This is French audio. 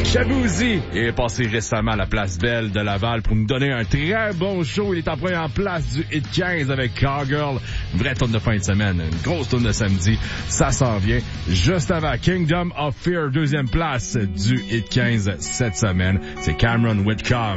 Shaboozey est passé récemment à la Place Belle de Laval pour nous donner un très bon show. Il est en première place du Hit 15 avec Cowgirl. Une vraie tourne de fin de semaine, une grosse tourne de samedi. Ça s'en vient. Juste avant, Kingdom of Fear, deuxième place du Hit 15 cette semaine. C'est Cameron Whitcomb.